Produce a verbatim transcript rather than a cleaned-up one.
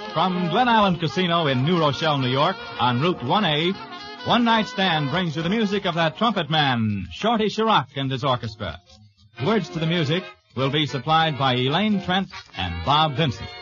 From Glen Island Casino in New Rochelle, New York, on Route one A, One Night Stand brings you the music of that trumpet man, Shorty Chirac and his orchestra. Words to the music will be supplied by Elaine Trent and Bob Vincent.